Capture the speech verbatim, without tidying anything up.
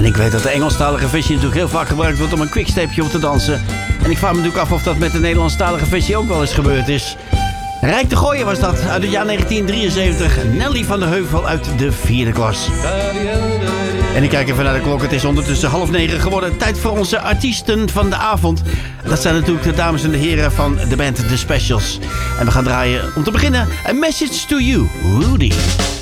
En ik weet dat de Engelstalige versie natuurlijk heel vaak gebruikt wordt om een quickstepje op te dansen. En ik vraag me natuurlijk af of dat met de Nederlandstalige versie ook wel eens gebeurd is. Rijk de Gooien was dat, uit het jaar negentien drieënzeventig. Nelly van de Heuvel uit de vierde klas. En ik kijk even naar de klok. Het is ondertussen half negen geworden. Tijd voor onze artiesten van de avond. Dat zijn natuurlijk de dames en de heren van de band The Specials. En we gaan draaien, om te beginnen, A Message to You, Rudy.